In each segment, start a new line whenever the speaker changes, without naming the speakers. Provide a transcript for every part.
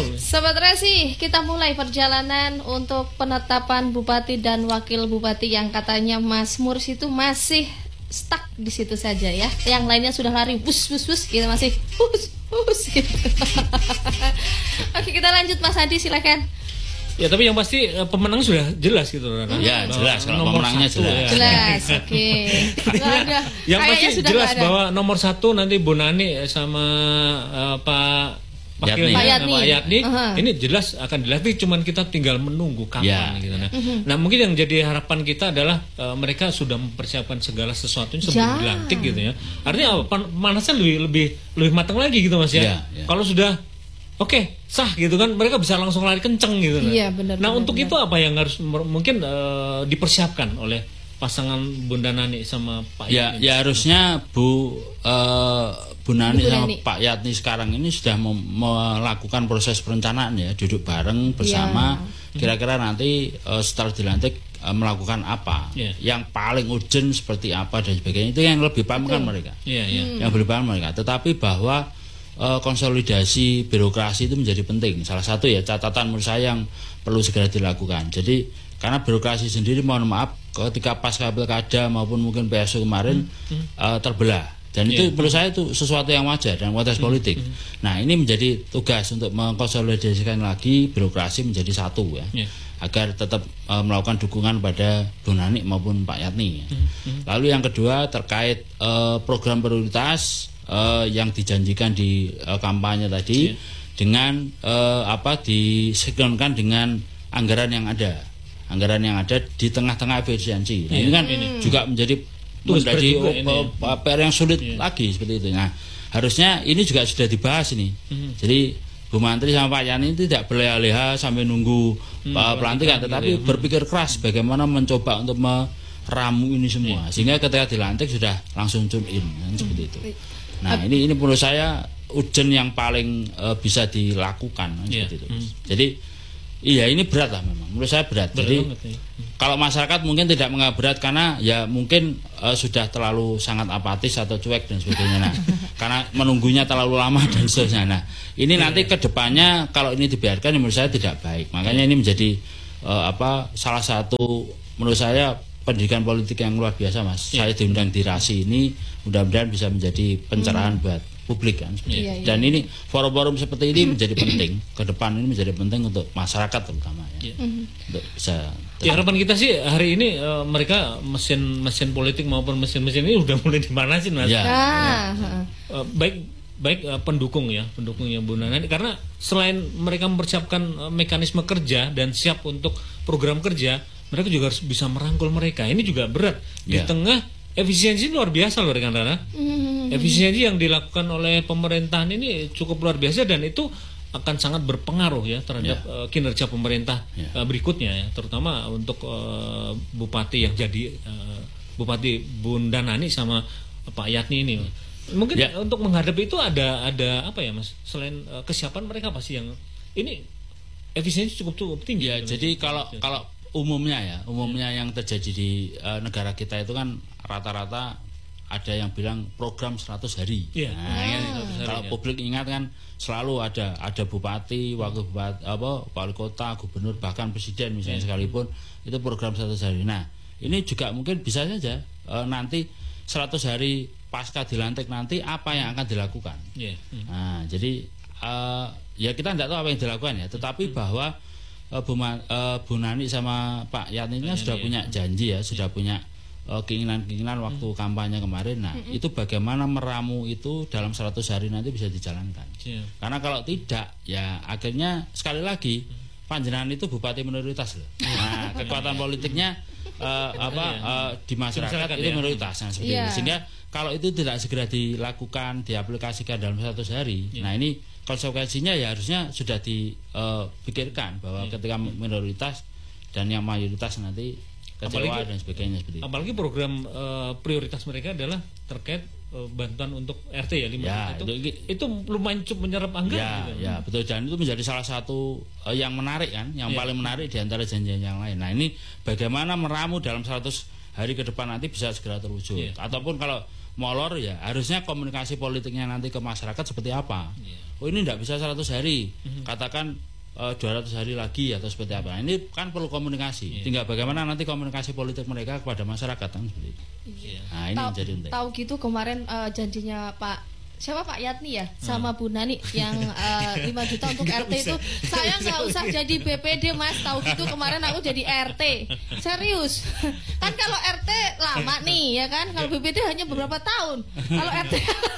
betul.
Sobat Resi, kita mulai perjalanan untuk penetapan bupati dan wakil bupati yang katanya Mas Murs itu masih stuck di situ saja ya. Yang lainnya sudah lari bus, kita masih bus gitu. Oke, kita lanjut Mas Hadi, silakan.
Ya, tapi yang pasti pemenang sudah jelas gitu kan.
Ya, jelas kalau pemenangnya jelas.
Jelas, oke.
Yang pasti jelas
ada.
bahwa nomor 1 nanti Bu Nani sama Pak Yatni. Ini jelas akan dilatih, cuman kita tinggal menunggu kapan gitu. Nah, mungkin yang jadi harapan kita adalah mereka sudah mempersiapkan segala sesuatunya sebelum dilantik gitu ya. Artinya apa? Pemanasan lebih matang lagi gitu Mas ya. Kalau sudah oke, sah gitu kan, mereka bisa langsung lari kenceng gitu.
Iya, benar.
Nah, untuk itu apa yang harus mungkin dipersiapkan oleh pasangan Bunda Nani sama Pak Yatni?
Ya harusnya Bu Nani sama Pak Yatni sekarang ini sudah melakukan proses perencanaan ya, duduk bareng bersama. Kira-kira nanti setelah dilantik melakukan apa, yang paling urgent seperti apa dan sebagainya, itu yang lebih paham kan mereka. Yang lebih paham mereka. Tetapi bahwa konsolidasi birokrasi itu menjadi penting. Salah satu ya catatan menurut saya yang perlu segera dilakukan. Jadi karena birokrasi sendiri, mohon maaf, ketika pasca pilkada maupun mungkin PSU kemarin terbelah. Dan itu menurut saya itu sesuatu yang wajar dalam konteks politik. Nah, ini menjadi tugas untuk mengkonsolidasikan lagi birokrasi menjadi satu ya, agar tetap melakukan dukungan pada Bu Nani maupun Pak Yatni. Lalu yang kedua terkait program prioritas yang dijanjikan di kampanye tadi, dengan disinkronkan dengan anggaran yang ada di tengah-tengah efisiensi. Nah, ini kan juga menjadi PR yang sulit lagi seperti itu. Nah, harusnya ini juga sudah dibahas ini. Jadi Bu Menteri sama Pak Yani tidak berleha-leha sampai nunggu pelantikan, tetapi berpikir keras bagaimana mencoba untuk meramu ini semua, sehingga ketika dilantik sudah langsung tune in seperti itu. Nah, ini menurut saya urgent yang paling bisa dilakukan seperti itu. Jadi iya, ini berat lah memang. Menurut saya berat. Jadi kalau masyarakat mungkin tidak menganggap berat karena ya mungkin sudah terlalu sangat apatis atau cuek dan sebagainya. Nah, karena menunggunya terlalu lama dan seterusnya. Nah, ini nanti ke depannya kalau ini dibiarkan menurut saya tidak baik. Makanya ini menjadi salah satu menurut saya pendidikan politik yang luar biasa, Mas. Saya diundang di RASI ini, mudah-mudahan bisa menjadi pencerahan buat publik kan. Dan ini forum-forum seperti ini menjadi penting ke depan, ini menjadi penting untuk masyarakat terutama ya. Untuk bisa
harapan kita sih hari ini mereka mesin politik maupun mesin-mesin ini udah mulai dimanasin Mas. Baik pendukungnya Bu Nani, karena selain mereka mempersiapkan mekanisme kerja dan siap untuk program kerja, mereka juga harus bisa merangkul mereka. Ini juga berat di tengah efisiensi luar biasa loh rekan-rekan. Efisiensi yang dilakukan oleh pemerintahan ini cukup luar biasa, dan itu akan sangat berpengaruh ya terhadap kinerja pemerintah berikutnya ya, terutama untuk bupati yang jadi Bupati Bunda Nani sama Pak Yatni ini. Mungkin untuk menghadapi itu ada apa ya Mas? Selain kesiapan mereka pasti yang ini efisiensi cukup tinggi.
Ya, jadi kalau umumnya yang terjadi di negara kita itu kan rata-rata ada yang bilang program 100 hari. Kalau publik ingat kan selalu ada bupati, wakil bupati, wali kota, gubernur, bahkan presiden misalnya sekalipun itu program 100 hari. Nah, ini juga mungkin bisa saja nanti 100 hari pasca dilantik nanti apa yang akan dilakukan. Nah, jadi ya kita tidak tahu apa yang dilakukan ya, tetapi bahwa Bu Nani sama Pak Yatni sudah punya janji ya, sudah punya keinginan waktu kampanye kemarin. Nah, itu bagaimana meramu itu dalam 100 hari nanti bisa dijalankan. Karena kalau tidak ya akhirnya sekali lagi panjenengan itu bupati minoritas loh. Nah, kekuatan politiknya di masyarakat itu minoritas seperti itu. Sehingga kalau itu tidak segera dilakukan, diaplikasikan dalam 100 hari, nah ini konsekuensinya ya harusnya sudah dipikirkan bahwa ketika minoritas dan yang mayoritas nanti kecewa dan sebagainya seperti itu. Apalagi
program prioritas mereka adalah terkait bantuan untuk RT ya 5 itu lumayan cukup menyerap anggaran.
Ya, betul, dan itu menjadi salah satu yang menarik kan, yang paling menarik di antara janjian yang lain. Nah, ini bagaimana meramu dalam 100 hari ke depan nanti bisa segera terwujud. Ataupun kalau molor ya harusnya komunikasi politiknya nanti ke masyarakat seperti apa. oh ini tidak bisa 100 hari, katakan 200 hari lagi atau seperti apa. Ini kan perlu komunikasi. Tinggal bagaimana nanti komunikasi politik mereka kepada masyarakat kan seperti itu. Nah ini jadi penting.
Tahu gitu kemarin janjinya Pak Yatni ya sama Bu Nani yang 5 juta untuk RT itu, saya nggak usah jadi BPD Mas, tahu gitu kemarin aku jadi RT, serius. Kan kalau RT lama nih ya kan, kalau BPD hanya beberapa tahun, kalau RT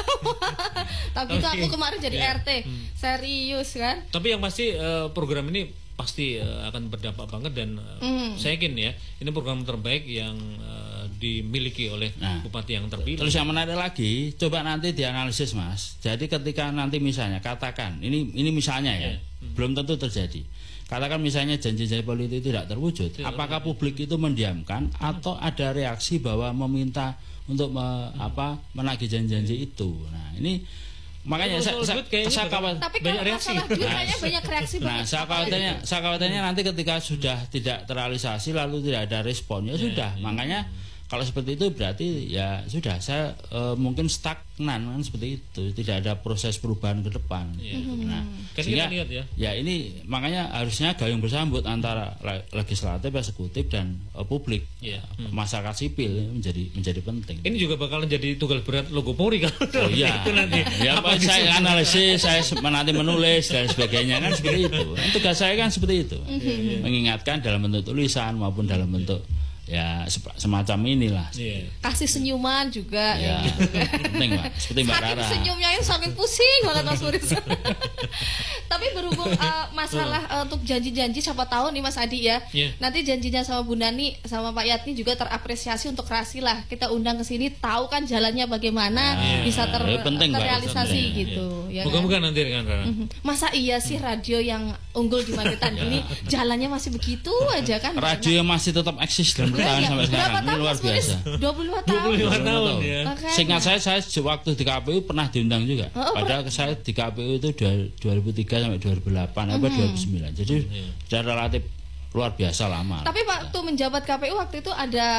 tahu gitu aku kemarin jadi RT, serius kan.
Tapi yang pasti program ini pasti akan berdampak banget dan saya yakin ya ini program terbaik yang dimiliki oleh bupati yang terpilih.
Terus yang menarik lagi, coba nanti dianalisis Mas. Jadi ketika nanti misalnya katakan ini misalnya ya, belum tentu terjadi. Katakan misalnya janji-janji politik tidak terwujud, apakah publik itu mendiamkan atau ada reaksi bahwa meminta untuk menagih janji-janji itu. Nah, ini makanya saya khawatir
banyak reaksi. Banyak reaksi.
Nah, saya khawatirnya nanti ketika sudah tidak terrealisasi lalu tidak ada respon ya sudah. Makanya kalau seperti itu berarti ya sudah saya mungkin stagnan kan seperti itu, tidak ada proses perubahan ke depan. Nah, sehingga ya ini makanya harusnya gayung bersambut antara legislatif, eksekutif dan publik, masyarakat sipil menjadi penting.
Ini juga bakalan jadi tugas berat logo Polri kalau
itu nanti. Ya apa saya analisis, saya nanti menulis dan sebagainya kan seperti itu. Tugas saya kan seperti itu, mengingatkan dalam bentuk tulisan maupun dalam bentuk ya semacam inilah.
Kasih senyuman juga
ya, penting Pak, seperti Mbak Rara.
Senyumnya itu saking pusing banget Mas Muris. Tapi berhubung masalah untuk janji-janji, siapa tahu nih Mas Adi ya, nanti janjinya sama Bu Nani sama Pak Yatni juga terapresiasi untuk Rasi lah. Kita undang ke sini, tahu kan jalannya bagaimana, bisa terrealisasi gitu. Ya
bukan nanti dengan Rara.
Masa iya sih radio yang unggul di Magetan ini jalannya masih begitu aja kan?
Radio masih tetap eksis dan bertahan sampai sekarang. Ini luar biasa.
25 tahun
ya.
Seingat saya waktu di KPU pernah diundang juga. Padahal saya di KPU itu 2003 sampai 2008 apa 2009. Jadi sudah relatif luar biasa lama.
Tapi waktu menjabat KPU waktu itu ada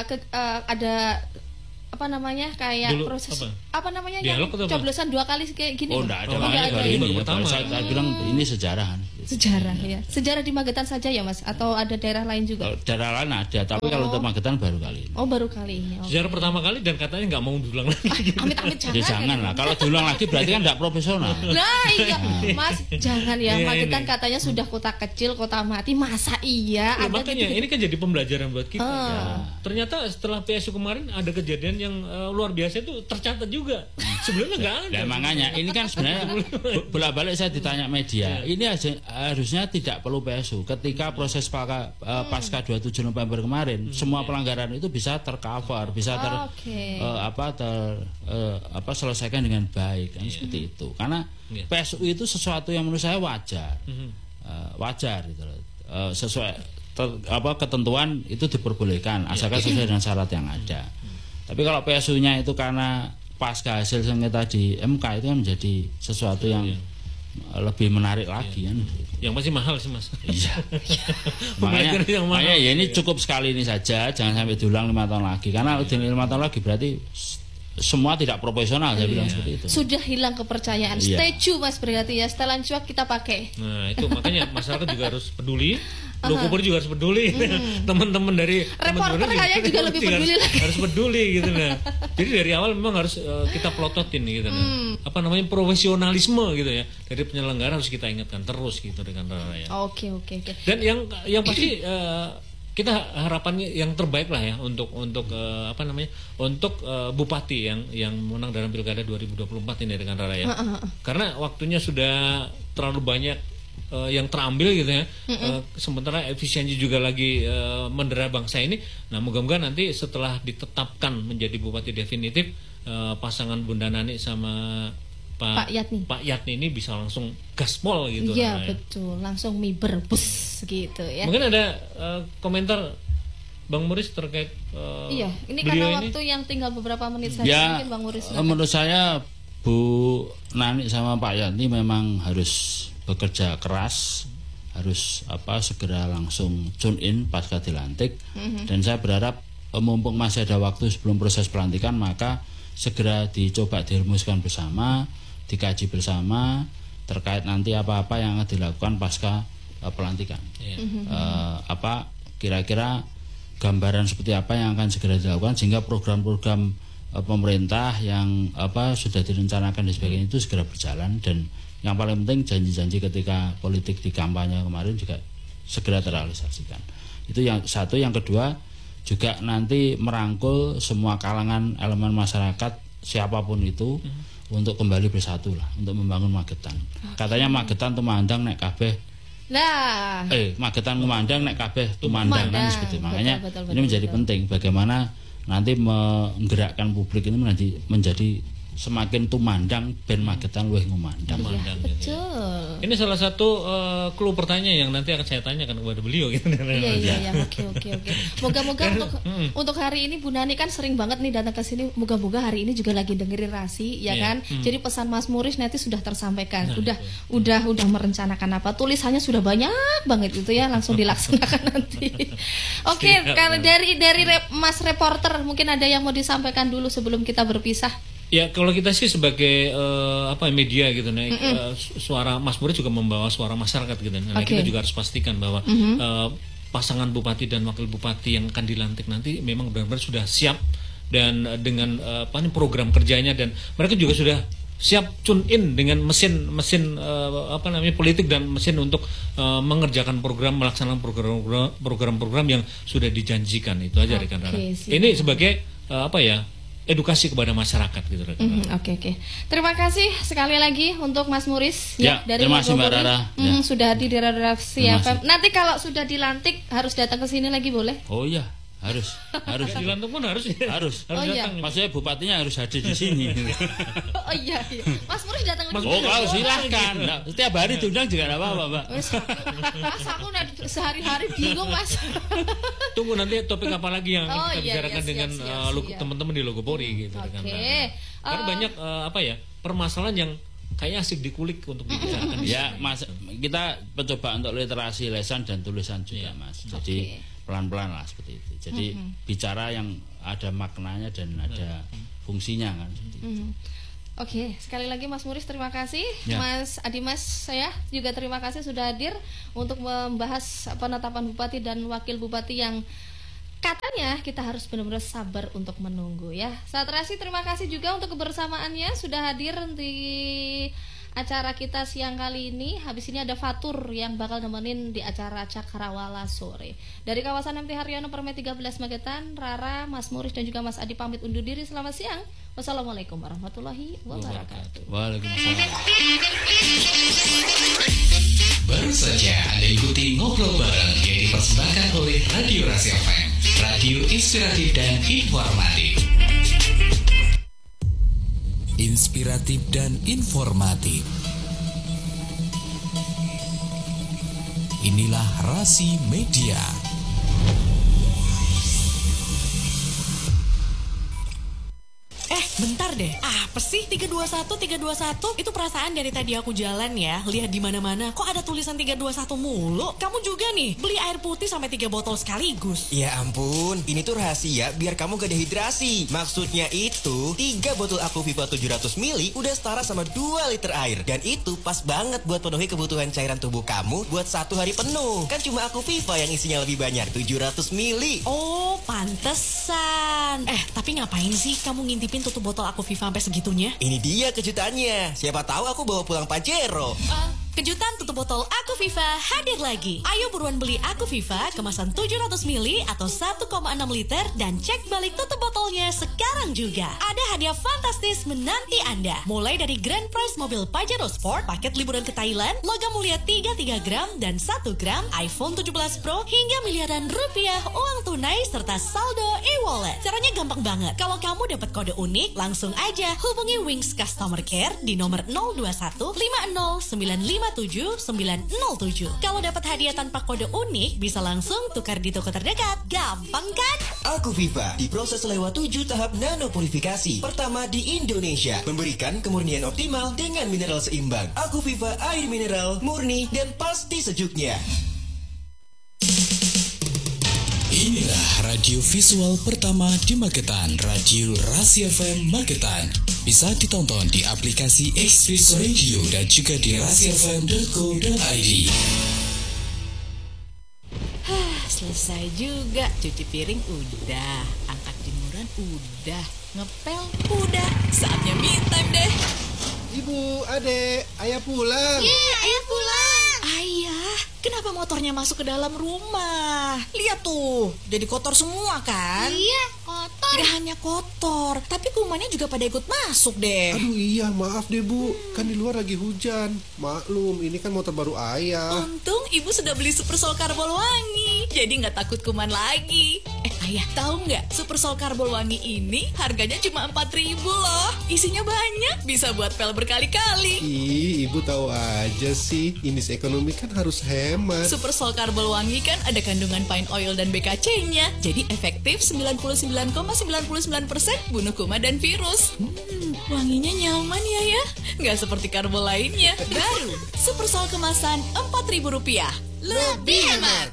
apa namanya kayak dulu, proses apa namanya yang coblosan 2 kali kayak gini.
Oh enggak ada, baru ini ya. Saya bilang ini sejarah.
Ya. Sejarah di Magetan saja ya Mas atau ada daerah lain juga?
Daerah lain ada, tapi kalau untuk Magetan baru kali ini.
Oh, baru kali ini.
Sejarah pertama kali dan katanya nggak mau diulang lagi.
Amit-amit
jangan lah. Kalau diulang lagi berarti kan enggak profesional.
Nah, iya. Mas, jangan ya. Magetan katanya sudah kota kecil, kota mati. Masa iya?
Ya, makanya ini kan jadi pembelajaran buat kita. Ternyata setelah PSU kemarin ada kejadian yang luar biasa itu tercatat juga. Sebelumnya nggak ada.
Dan makanya ini kan sebenarnya bolak-balik saya ditanya media. Ini harusnya tidak perlu PSU. Ketika proses pasca 27 November kemarin, semua pelanggaran itu bisa tercover, bisa selesaikan dengan baik kan seperti itu. Karena PSU itu sesuatu yang menurut saya wajar. Wajar gitu loh. Sesuai ketentuan itu diperbolehkan asalkan sesuai dengan syarat yang ada. Tapi kalau PSU-nya itu karena pasca hasil sengketa di MK itu kan menjadi sesuatu yang lebih menarik lagi kan.
Yang masih mahal sih Mas.
Iya. makanya ya ini cukup sekali ini saja, jangan sampai diulang 5 tahun lagi. Karena 5 tahun lagi berarti semua tidak proporsional, saya bilang seperti itu.
Sudah hilang kepercayaan. Statue Mas berarti ya, setelan cuak kita pakai.
Nah, itu makanya masyarakat juga harus peduli. Logo Polri juga harus peduli. Teman-teman dari
reporter kayaknya juga lebih peduli lagi.
Harus peduli gitu nah. Jadi dari awal memang harus kita pelototin gitu nah. Apa namanya profesionalisme gitu ya. Dari penyelenggara harus kita ingatkan terus gitu dengan Rara ya.
Oke.
Dan yang pasti kita harapannya yang terbaik lah ya untuk bupati yang menang dalam pilkada 2024 ini dengan Rara ya. Karena waktunya sudah terlalu banyak yang terambil gitu ya. Sementara efisiensi juga lagi mendera bangsa ini. Nah, moga-moga nanti setelah ditetapkan menjadi bupati definitif pasangan Bunda Nani sama Pak Yatni ini bisa langsung gaspol gitu.
Iya, betul. Langsung miber bus gitu ya.
Mungkin ada komentar Bang Muris terkait
ini karena waktu yang tinggal beberapa menit saja mungkin Bang Muris.
Menurut saya Bu Nani sama Pak Yatni memang harus bekerja keras, harus segera langsung tune in pasca dilantik. Dan saya berharap mumpung masih ada waktu sebelum proses pelantikan, maka segera dicoba dirumuskan bersama, dikaji bersama, terkait nanti apa-apa yang akan dilakukan pasca pelantikan. Apa kira-kira gambaran seperti apa yang akan segera dilakukan sehingga program-program pemerintah yang sudah direncanakan dan sebagainya itu segera berjalan, dan yang paling penting janji-janji ketika politik di kampanye kemarin juga segera terrealisasikan. Itu yang satu. Yang kedua juga nanti merangkul semua kalangan elemen masyarakat siapapun itu untuk kembali bersatu lah, untuk membangun Magetan. Katanya Magetan tumandang nek kabeh.
Nah,
Magetan kumandang nek kabeh tumandang kan seperti. Makanya
betul,
ini menjadi penting bagaimana nanti menggerakkan publik ini menjadi semakin tumandang ben Magetan luwih ngumandang.
Betul.
Ini salah satu clue pertanyaan yang nanti akan saya tanyakan kepada beliau gitu.
Iya. Oke. Moga-moga untuk hari ini Bu Nani kan sering banget nih datang ke sini. Moga-moga hari ini juga lagi dengerin Rasi, ya kan? Jadi pesan Mas Muris nanti sudah tersampaikan. Udah merencanakan apa? Tulisannya sudah banyak banget itu ya, langsung dilaksanakan nanti. Oke, kalau dari Mas reporter mungkin ada yang mau disampaikan dulu sebelum kita berpisah.
Ya, kalau kita sih sebagai media gitu suara Mas Murid juga membawa suara masyarakat gitu. Nah, kita juga harus pastikan bahwa pasangan bupati dan wakil bupati yang akan dilantik nanti memang benar-benar sudah siap dan dengan program kerjanya, dan mereka juga sudah siap tune in dengan mesin politik dan mesin untuk mengerjakan melaksanakan program-program yang sudah dijanjikan. Itu aja rekan Rara. Ini sebagai edukasi kepada masyarakat gitu.
Oke. Terima kasih sekali lagi untuk Mas Muris dari
terima kasih Mbak Rara.
Sudah hadir di Redaksi FM. Nanti kalau sudah dilantik harus datang ke sini lagi boleh?
Oh iya, harus
dilantik pun harus datang.
Maksudnya bupatinya harus hadir di sini.
Oh iya. Mas Muris datang lagi.
Kalau silahkan. Setiap hari diundang juga enggak apa-apa, Mbak.
Mas aku sehari-hari bingung, Mas.
Tunggu nanti topik apa lagi yang kita bicarakan dengan teman-teman di Logopori gitu kan. Karena banyak permasalahan yang kayaknya asik dikulik untuk dibicarakan.
Ya, Mas, kita mencoba untuk literasi lesan dan tulisan juga, Mas. Jadi pelan-pelan lah seperti itu. Jadi bicara yang ada maknanya dan ada fungsinya kan.
Oke, sekali lagi Mas Muris terima kasih. Mas Adimas saya juga terima kasih sudah hadir untuk membahas penetapan bupati dan wakil bupati yang katanya kita harus benar-benar sabar untuk menunggu ya. Satrasi terima kasih juga untuk kebersamaannya sudah hadir di acara kita siang kali ini. Habis ini ada Fatur yang bakal nemenin di acara Cakrawala sore. Dari kawasan MT Haryono Permai 13 Magetan, Rara, Mas Muris dan juga Mas Adi pamit undur diri. Selamat siang. Wassalamualaikum warahmatullahi wabarakatuh.
Waalaikumsalam.
Baru saja Anda ikuti ngobrol bareng yang dipersembahkan oleh Radio Rasi FM, radio inspiratif dan informatif. Inspiratif dan informatif. Inilah Rasi Media.
Bentar deh, apa sih 321 itu perasaan dari tadi aku jalan ya, lihat di mana-mana kok ada tulisan 321 mulu. Kamu juga nih beli air putih sampai 3 botol sekaligus.
Ya ampun, ini tuh rahasia biar kamu gak dehidrasi. Maksudnya itu 3 botol Aquaviva 700 ml udah setara sama 2 liter air, dan itu pas banget buat penuhi kebutuhan cairan tubuh kamu buat 1 hari penuh. Kan cuma Aquaviva yang isinya lebih banyak, 700 ml.
Oh, pantesan. Tapi ngapain sih kamu ngintipin tutup botol Aquaviva sampai segitunya?
Ini dia kejutannya. Siapa tahu aku bawa pulang Pajero.
Kejutan tutup botol Aquaviva hadir lagi. Ayo buruan beli Aquaviva kemasan 700 ml atau 1,6 liter dan cek balik tutup botolnya sekarang juga. Ada hadiah fantastis menanti Anda. Mulai dari grand prize mobil Pajero Sport, paket liburan ke Thailand, logam mulia 33 gram dan 1 gram, iPhone 17 Pro, hingga miliaran rupiah uang tunai serta saldo e-wallet. Caranya gampang banget. Kalau kamu dapat kode unik, langsung aja hubungi Wings Customer Care di nomor 021 50 95 907. Kalau dapat hadiah tanpa kode unik, bisa langsung tukar di toko terdekat. Gampang kan?
Aquaviva diproses lewat 7 tahap nanopurifikasi. Pertama di Indonesia, memberikan kemurnian optimal dengan mineral seimbang. Aquaviva air mineral, murni dan pasti sejuknya.
Inilah radio visual pertama di Magetan, Radio Rasi FM Magetan. bisa ditonton di aplikasi Express Radio dan juga di rasiafm.co.id.
Selesai juga, cuci piring udah, angkat jemuran udah, ngepel udah, saatnya me time deh.
Ibu, adek, ayah pulang.
Ayah pulang. Ayah, kenapa motornya masuk ke dalam rumah? Lihat tuh, jadi kotor semua kan?
Iya, kotor.
Gak hanya kotor, tapi kumannya juga pada ikut masuk deh.
Aduh iya, maaf deh Bu, kan di luar lagi hujan. Maklum, ini kan motor baru ayah.
Untung ibu sudah beli Super Sol Karbol Wangi, jadi gak takut kuman lagi. Ayah, tahu nggak? Super Sol Karbol Wangi ini harganya cuma 4.000 loh. Isinya banyak, bisa buat pel berkali-kali.
Ih, ibu tahu aja sih, indeks ekonomi kan harus hemat.
Super Sol Karbol Wangi kan ada kandungan pine oil dan BKC-nya, jadi efektif 99,99% bunuh kuman dan virus. Wanginya nyaman ya, nggak seperti karbol lainnya. Baru Super Sol kemasan Rp4.000, lebih hemat.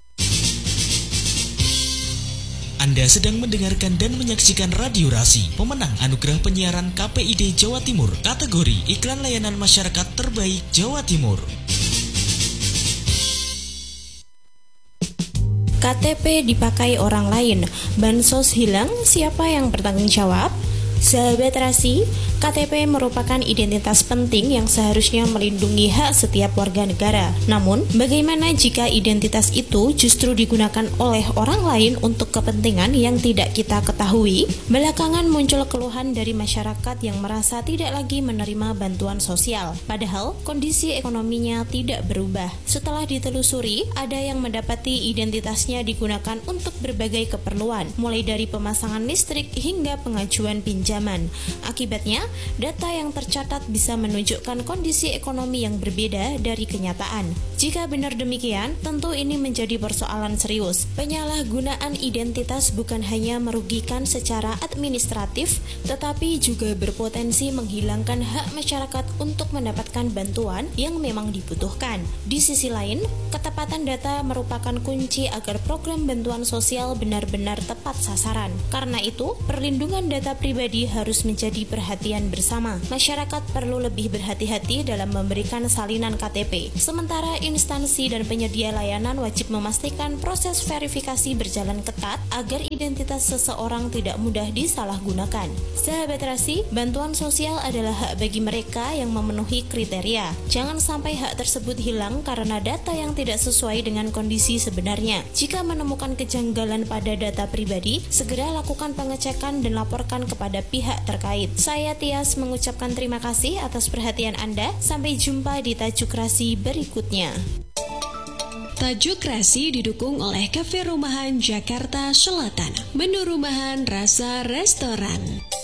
Anda sedang mendengarkan dan menyaksikan Radio Rasi, pemenang anugerah penyiaran KPID Jawa Timur, kategori Iklan Layanan Masyarakat Terbaik Jawa Timur.
KTP dipakai orang lain, bansos hilang, siapa yang bertanggung jawab? Sahabat Rasi, KTP merupakan identitas penting yang seharusnya melindungi hak setiap warga negara. Namun, bagaimana jika identitas itu justru digunakan oleh orang lain untuk kepentingan yang tidak kita ketahui? Belakangan muncul keluhan dari masyarakat yang merasa tidak lagi menerima bantuan sosial, padahal kondisi ekonominya tidak berubah. Setelah ditelusuri, ada yang mendapati identitasnya digunakan untuk berbagai keperluan, mulai dari pemasangan listrik hingga pengajuan pinjaman. Akibatnya, data yang tercatat bisa menunjukkan kondisi ekonomi yang berbeda dari kenyataan. Jika benar demikian, tentu ini menjadi persoalan serius. Penyalahgunaan identitas bukan hanya merugikan secara administratif, tetapi juga berpotensi menghilangkan hak masyarakat untuk mendapatkan bantuan yang memang dibutuhkan. Di sisi lain, ketepatan data merupakan kunci agar program bantuan sosial benar-benar tepat sasaran. Karena itu, perlindungan data pribadi harus menjadi perhatian bersama. Masyarakat perlu lebih berhati-hati dalam memberikan salinan KTP. Sementara instansi dan penyedia layanan wajib memastikan proses verifikasi berjalan ketat agar identitas seseorang tidak mudah disalahgunakan. Sahabat Rasi, bantuan sosial adalah hak bagi mereka yang memenuhi kriteria. Jangan sampai hak tersebut hilang karena data yang tidak sesuai dengan kondisi sebenarnya. Jika menemukan kejanggalan pada data pribadi, segera lakukan pengecekan dan laporkan kepada pihak terkait. Saya Tias mengucapkan terima kasih atas perhatian Anda. Sampai jumpa di Tajuk Rasi berikutnya.
Tajuk Rasi didukung oleh Cafe Rumahan Jakarta Selatan. Menu rumahan rasa restoran.